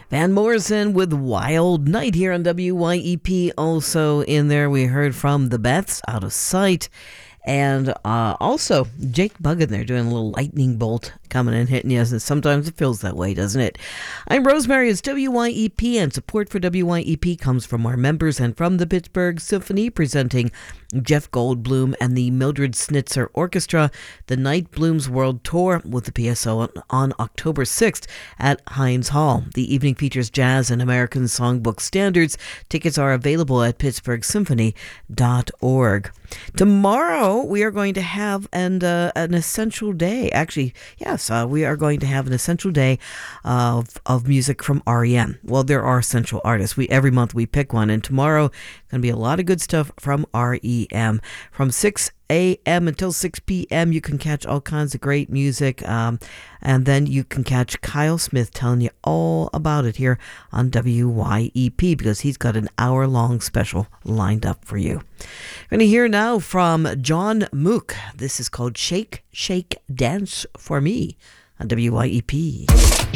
Van Morrison with Wild Night here on WYEP. Also in there, we heard from the Beths, Out of Sight. And also Jake Buggin there doing a little lightning bolt coming and hitting you. And sometimes it feels that way, doesn't it? I'm Rosemary. It's WYEP, and support for WYEP comes from our members and from the Pittsburgh Symphony, presenting Jeff Goldblum and the Mildred Snitzer Orchestra, the Night Blooms World Tour with the PSO on October 6th at Heinz Hall. The evening features jazz and American songbook standards. Tickets are available at pittsburghsymphony.org. Tomorrow we are going to have an essential day. Actually, yes, we are going to have an essential day of music from REM. Well, there are essential artists. Every month we pick one, and tomorrow going to be a lot of good stuff from REM. From 6 a.m. until 6 p.m. you can catch all kinds of great music, and then you can catch Kyle Smith telling you all about it here on WYEP, because he's got an hour-long special lined up for you. We're going to hear now from John Mook. This is called Shake, Shake, Dance for Me on WYEP.